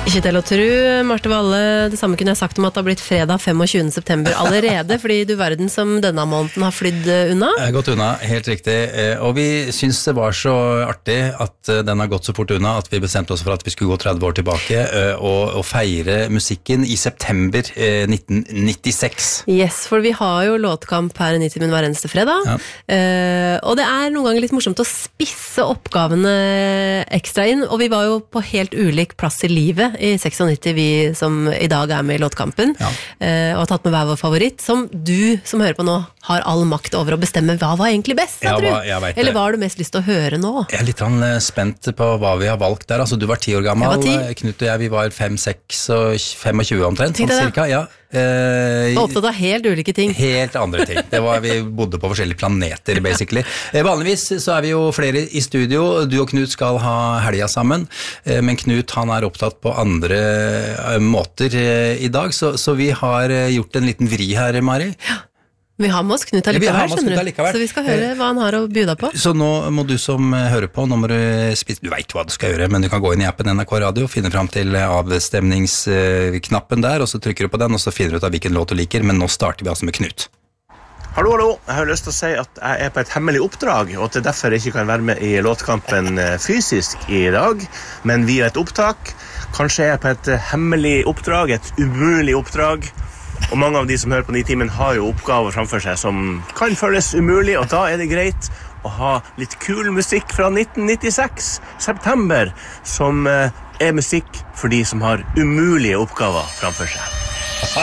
Ikke til å tro, Marte Valle, det samme kunne jeg sagt om at det har blitt fredag 25. september allerede, fordi du verden som denne måneden har flydd unna. Jeg har gått unna, helt riktig, og vi synes det var så artig at den har gått så fort unna at vi bestemte oss for at vi skulle gå 30 år tilbake og feire musikken i september 1996. Yes, for vi har jo låtkamp her i Nitimen hver eneste fredag, og det er noen ganger litt morsomt å spisse oppgavene ekstra inn, og vi var jo på helt ulik plass i livet i 96, vi som i dag er med i låtkampen, og har tatt med hver vår favoritt, som du som hører på nå har all makt over å bestemme hva var egentlig best, eller hva har du mest lyst til å høre nå? Jeg er litt spent på hva vi har valgt der, altså du var 10 år gammel, Knut og jeg, vi var 5, 6 og 25 omtrent, sånn cirka, og opptatt av helt ulike ting. Helt andre ting. Vi bodde på forskjellige planeter, basically. Vanligvis så er vi jo flere i studio, du og Knut skal ha helga sammen, men Knut han er opptatt på andre måter i dag, så vi har gjort en liten vri her, Mari. Ja. Vi har med oss Knut allikevel, skjønner du, så vi skal høre hva han har å bjuda på. Så nå må du som hører på, nå må du spise, du vet hva du skal gjøre, men du kan gå inn i appen NRK Radio, finne fram til avstemningsknappen der, og så trykker du på den, og så finner du ut av hvilken låt du liker, men nå starter vi altså med Knut. Hallo, jeg har lyst til å si at jeg er på et hemmelig oppdrag, og at jeg derfor ikke kan være med i låtkampen fysisk i dag, men via et opptak. Kanskje jeg er på et hemmelig oppdrag, et umulig oppdrag, og mange av de som hører på Nitimen har jo oppgaver framfor seg som kan føles umulig, og da er det greit å ha litt kul musikk fra 1996, september, som er musikk for de som har umulige oppgaver framfor seg.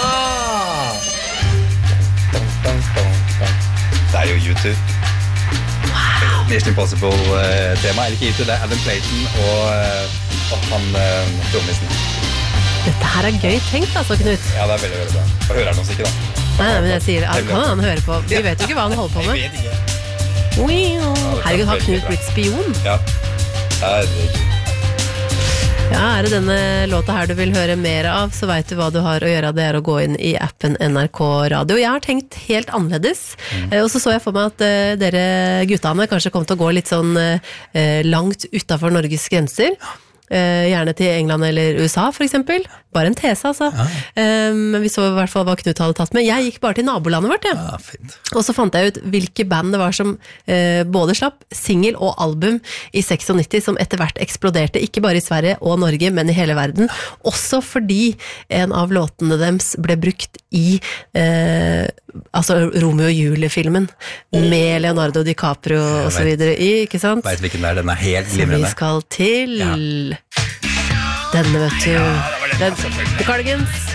Det er jo YouTube. Wow. Mission Impossible-tema er ikke YouTube, det er Adam Clayton og han trommisen. Dette her er gøy tenkt, altså, Knut. Ja, det er veldig, veldig bra. Hva hører han oss ikke, da? Nei, men jeg sier, kan han høre på? Vi vet jo ikke hva han holder på med. Jeg vet ikke. Herregud, har Knut blitt spion? Ja, herregud. Ja, er det denne låta her du vil høre mer av, så vet du hva du har å gjøre. Det er å gå inn i appen NRK Radio. Jeg har tenkt helt annerledes, og så jeg for meg at dere guttene kanskje kom til å gå litt sånn langt utenfor Norges grenser. Gjerne til England eller USA for eksempel. Bare en tese, altså. Men vi så i hvert fall hva Knut hadde tatt med. Jeg gikk bare til nabolandet vårt, fint. Og så fant jeg ut hvilke band det var som både slapp single og album i 96, som etter hvert eksploderte, ikke bare i Sverige og Norge, men i hele verden. Også fordi en av låtene deres ble brukt i altså Romeo og Julie-filmen med Leonardo DiCaprio og så videre i, ikke sant? Vet hvilken der, den er helt glimrende. Så vi skal til denne, vet du. The Cardigans.